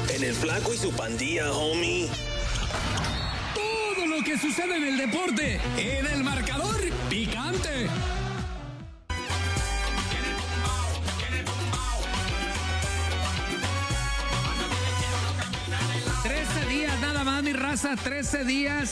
En el Flaco y su pandilla, homie. Todo lo que sucede en el deporte, en el marcador picante. Nada más, mi raza, 13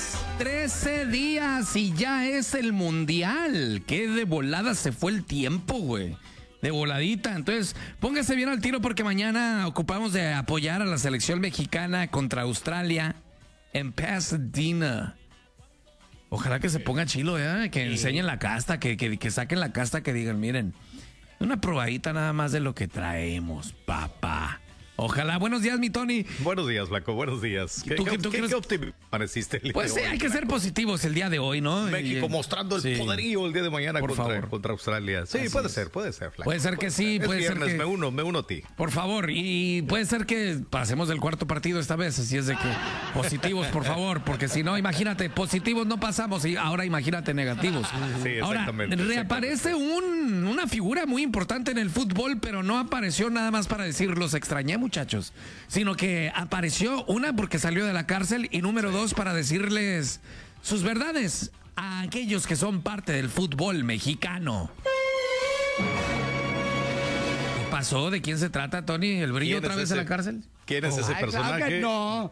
días y ya es el mundial. Qué de volada se fue el tiempo, güey. De voladita. Entonces, póngase bien al tiro porque mañana ocupamos de apoyar a la selección mexicana contra Australia en Pasadena. Ojalá que se ponga chilo, que enseñen la casta, que saquen la casta, que digan, miren, una probadita nada más de lo que traemos, papá. Ojalá. Buenos días, mi Tony. Buenos días, Flaco. Buenos días. ¿Qué optimismo pareciste el día Pues de sí, hoy? hay que ser positivos el día de hoy, ¿no? México mostrando el poderío el día de mañana contra Australia. Sí, Así puede es. ser, Flaco. Puede ser que sí, puede ser viernes, que... me uno a ti. Por favor, y puede ser que pasemos del cuarto partido esta vez, así es de que positivos, por favor, porque si no, imagínate, positivos no pasamos y ahora imagínate negativos. Sí, exactamente. Ahora, reaparece una figura muy importante en el fútbol, pero no apareció nada más para decir los extrañé, muchachos, sino que apareció porque salió de la cárcel y número 2 para decirles sus verdades a aquellos que son parte del fútbol mexicano. ¿Qué pasó? ¿De quién se trata, Tony? ¿El Brillo otra vez en la cárcel? ¿Quién es ese personaje? Claro que no.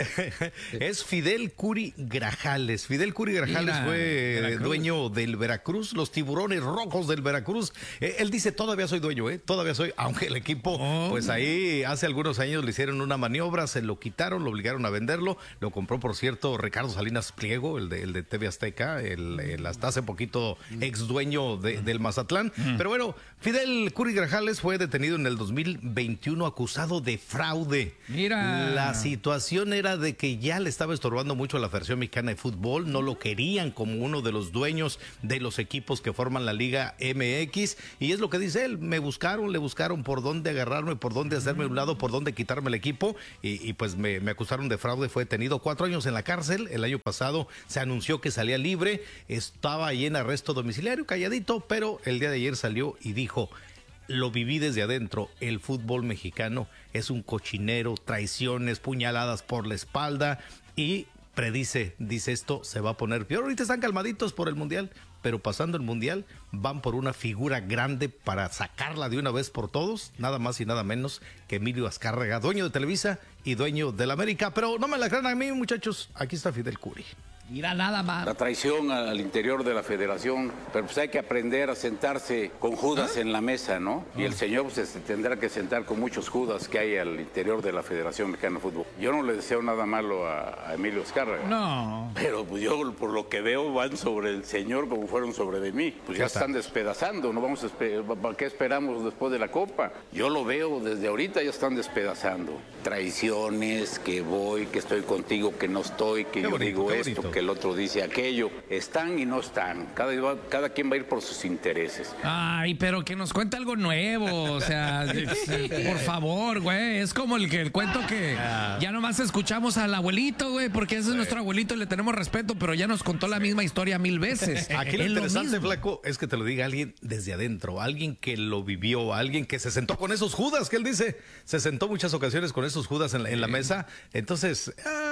Es Fidel Curi Grajales. Fidel Curi Grajales fue dueño del Veracruz, los Tiburones Rojos del Veracruz. Él dice, todavía soy dueño, todavía soy, aunque el equipo, pues ahí hace algunos años le hicieron una maniobra, se lo quitaron, lo obligaron a venderlo, lo compró, por cierto, Ricardo Salinas Pliego, el de TV Azteca, el hasta hace poquito ex dueño del Mazatlán. Pero bueno, Fidel Curi Grajales fue detenido en el 2021 acusado de fraude. Mira. La situación era de que ya le estaba estorbando mucho a la Federación Mexicana de Fútbol, no lo querían como uno de los dueños de los equipos que forman la Liga MX, y es lo que dice él, le buscaron por dónde agarrarme, por dónde hacerme a un lado, por dónde quitarme el equipo, y pues me acusaron de fraude. Fue detenido 4 años en la cárcel. El año pasado se anunció que salía libre, estaba ahí en arresto domiciliario, calladito, pero el día de ayer salió y dijo: lo viví desde adentro, el fútbol mexicano es un cochinero, traiciones, puñaladas por la espalda, y dice esto se va a poner peor. Ahorita están calmaditos por el Mundial, pero pasando el Mundial van por una figura grande para sacarla de una vez por todos, nada más y nada menos que Emilio Azcárraga, dueño de Televisa y dueño del América. Pero no me la crean a mí, muchachos, aquí está Fidel Curi. Mira, nada más. La traición al interior de la federación, pero pues hay que aprender a sentarse con Judas en la mesa, ¿no? Y el señor pues, se tendrá que sentar con muchos Judas que hay al interior de la Federación Mexicana de Fútbol. Yo no le deseo nada malo a Emilio Azcárraga. No. Pero pues yo por lo que veo van sobre el señor como fueron sobre de mí. Pues ya están despedazando, no vamos ¿para qué esperamos después de la Copa? Yo lo veo desde ahorita, ya están despedazando. Traiciones, que voy, que estoy contigo, que no estoy, que yo digo esto, que el otro dice aquello. Están y no están. Cada quien va a ir por sus intereses. Ay, pero que nos cuente algo nuevo. O sea, por favor, güey. Es como el cuento que ya nomás escuchamos al abuelito, güey, porque ese es nuestro abuelito y le tenemos respeto, pero ya nos contó la misma historia 1000 veces. Aquí lo interesante, Flaco, es que te lo diga alguien desde adentro, alguien que lo vivió, alguien que se sentó con esos Judas, que él dice, se sentó muchas ocasiones con esos Judas en la mesa. Entonces,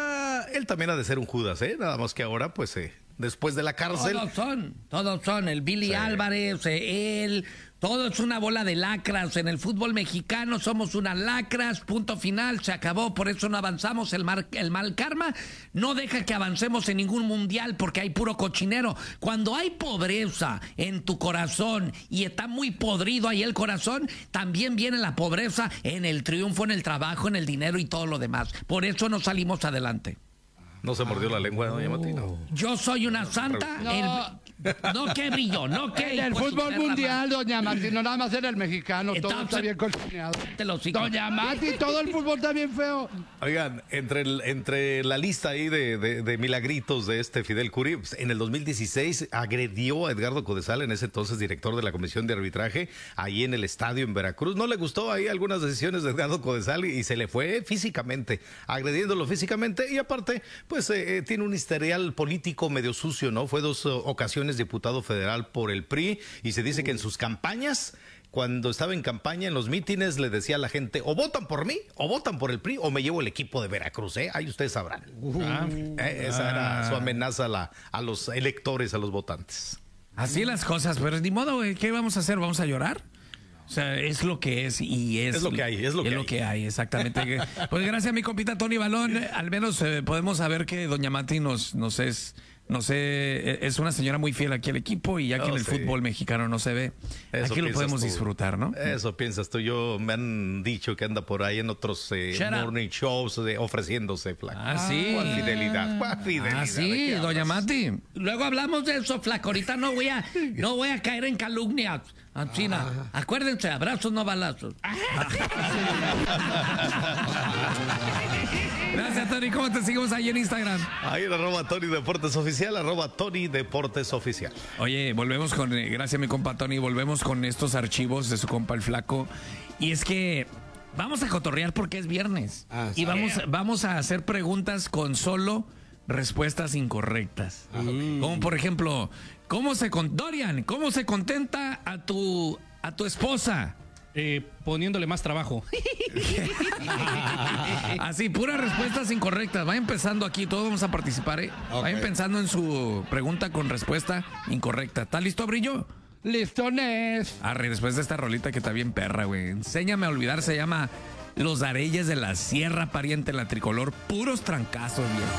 él también ha de ser un Judas, nada más que ahora, pues, después de la cárcel. Todos son. El Billy Álvarez, él, todo es una bola de lacras. En el fútbol mexicano somos unas lacras, punto final, se acabó. Por eso no avanzamos. El mal karma no deja que avancemos en ningún mundial porque hay puro cochinero. Cuando hay pobreza en tu corazón y está muy podrido ahí el corazón, también viene la pobreza en el triunfo, en el trabajo, en el dinero y todo lo demás. Por eso no salimos adelante. No se mordió la lengua, doña Martina. Yo soy una santa. No que Brillo, no que... En el fútbol mundial, doña Mati, no nada más en el mexicano, todo está bien cochineado. Doña Mati, todo el fútbol está bien feo. Oigan, entre la lista ahí de milagritos de Fidel Curi, pues, en el 2016 agredió a Edgardo Codesal, en ese entonces director de la Comisión de Arbitraje, ahí en el estadio en Veracruz. No le gustó ahí algunas decisiones de Edgardo Codesal y se le fue físicamente, agrediéndolo físicamente, y aparte, pues tiene un historial político medio sucio, ¿no? Fue 2 ocasiones diputado federal por el PRI, y se dice que en sus campañas, cuando estaba en campaña, en los mítines, le decía a la gente, o votan por mí, o votan por el PRI, o me llevo el equipo de Veracruz, ahí ustedes sabrán. Esa era su amenaza a los electores, a los votantes. Así las cosas, pero ni modo, güey, ¿qué vamos a hacer? ¿Vamos a llorar? O sea, es lo que es y es lo que hay, es lo que hay, exactamente. Pues gracias a mi compita Tony Balón, al menos podemos saber que doña Mati es una señora muy fiel aquí al equipo y ya que en el fútbol mexicano no se ve, eso aquí lo podemos disfrutar, ¿no? Eso piensas tú. Me han dicho que anda por ahí en otros morning shows ofreciéndose, flaco. Sí. ¿Cuál fidelidad? Sí, doña Mati. Luego hablamos de eso, flaco. Ahorita no voy a caer en calumnias. China, acuérdense, abrazos no balazos. Gracias, Tony. ¿Cómo te seguimos ahí en Instagram? Ahí en @Tony Deportes Oficial, @Tony Deportes Oficial. Oye, volvemos gracias a mi compa Tony, volvemos con estos archivos de su compa el Flaco. Y es que vamos a cotorrear porque es viernes. Y vamos a hacer preguntas con solo respuestas incorrectas. Como por ejemplo, Dorian, ¿cómo se contenta a tu esposa? Poniéndole más trabajo. Así, puras respuestas incorrectas. Vayan pensando aquí, todos vamos a participar, ¿eh? Okay. Vayan pensando en su pregunta con respuesta incorrecta. ¿Está listo, Brillo? ¡Listones! Arre, después de esta rolita que está bien perra, güey. Enséñame a olvidar, se llama Los Areyes de la Sierra, pariente la tricolor. Puros trancazos, viejo.